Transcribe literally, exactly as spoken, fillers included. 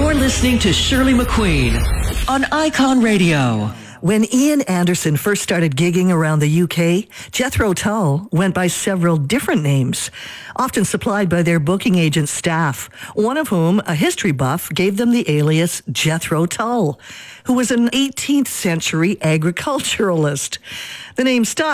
You're listening to Shirley McQueen on Icon Radio. When Ian Anderson first started gigging around the U K, Jethro Tull went by several different names, often supplied by their booking agent staff, one of whom, a history buff, gave them the alias Jethro Tull, who was an eighteenth century agriculturalist. The name stuck